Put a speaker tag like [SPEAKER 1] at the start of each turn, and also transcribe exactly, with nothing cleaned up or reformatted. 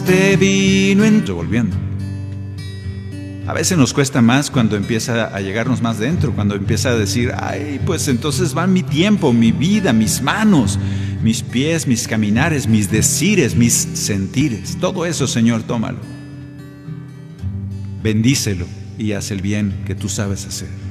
[SPEAKER 1] este vino en... Revolviendo. A veces nos cuesta más cuando empieza a llegarnos más dentro, cuando empieza a decir, ay, pues entonces va mi tiempo, mi vida, mis manos, mis pies, mis caminares, mis decires, mis sentires. Todo eso, Señor, tómalo. Bendícelo y haz el bien que tú sabes hacer.